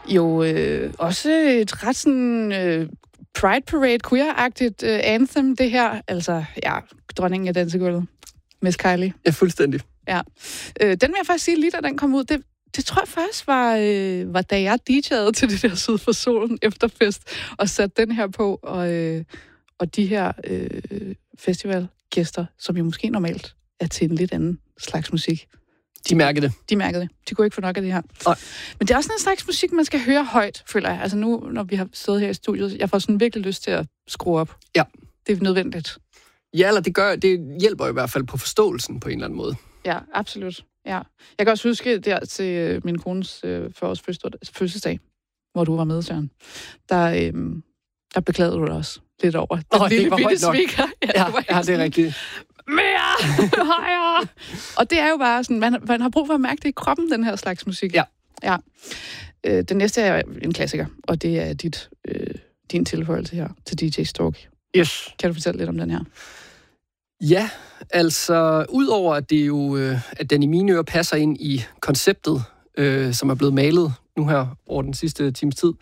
jo også et ret sådan Pride Parade, queer-agtigt anthem, det her. Altså, ja, dronningen af dansegulvet. Miss Kylie. Ja, fuldstændig. Ja. Den vil jeg faktisk sige, lige da den kom ud, det tror jeg faktisk var da jeg DJ'ede til det der Syd for Solen efterfest, og satte den her på, og de her festivalgæster, som jo måske normalt er til en lidt anden slags musik. De mærkede det. De kunne ikke få nok af det her. Men det er også en slags musik, man skal høre højt, føler jeg. Altså nu, når vi har stået her i studiet, jeg får sådan virkelig lyst til at skrue op. Ja. Det er nødvendigt. Ja, eller det hjælper i hvert fald på forståelsen på en eller anden måde. Ja, absolut. Ja. Jeg kan også huske der til min kones 40-års fødselsdag, hvor du var med, Søren. Der beklagede du dig også lidt over. Den lille bitte speaker. Ja, det er rigtigt. Mere! Højere! Og det er jo bare sådan, man har brug for at mærke det i kroppen, den her slags musik. Ja. Den næste er en klassiker, og det er din tilføjelse her til DJ Stork. Yes. Kan du fortælle lidt om den her? Ja, altså udover at det jo, at den i mine ører passer ind i konceptet, som er blevet malet nu her over den sidste times tid,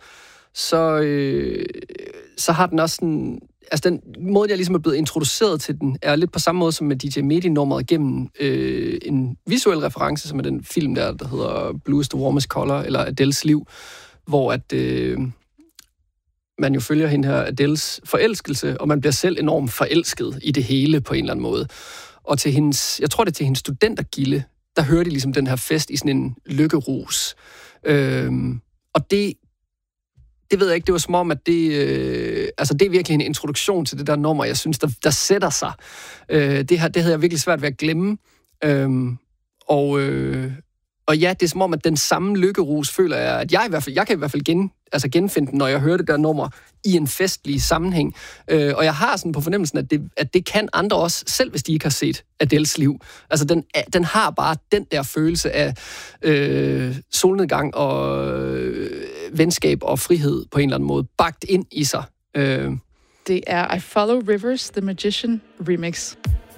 så har den også sådan, altså den måde, jeg ligesom er blevet introduceret til den, er lidt på samme måde som med DJ Medi-nummeret gennem en visuel reference, som er den film der hedder Blue is the Warmest Color, eller Adels liv, hvor at man jo følger hende her Adels forelskelse, og man bliver selv enormt forelsket i det hele på en eller anden måde. Og til hendes, jeg tror det er til hendes studentergilde, der hører de ligesom den her fest i sådan en lykkerus. Og det ved jeg ikke, det var som om, at det er virkelig en introduktion til det der nummer, jeg synes, der sætter sig. Det havde jeg virkelig svært ved at glemme. Og ja, det er som om, at den samme lykkerus føler jeg, at jeg kan i hvert fald genfinde den, når jeg hører det der nummer i en festlig sammenhæng. Og jeg har sådan på fornemmelsen, at det kan andre også, selv hvis de ikke har set Adels liv. Altså, den har bare den der følelse af solnedgang og venskab og frihed på en eller anden måde, bagt ind i sig. Det er I Follow Rivers, The Magician remix.